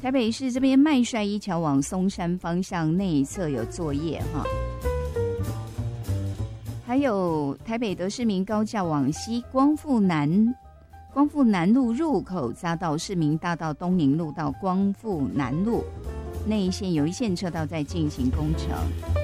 台北市这边麦帅一桥往松山方向内侧有作业哈。还有台北德市民高架往西光复南路入口匝道市民大道东宁路到光复南路那一线有一线车道在进行工程。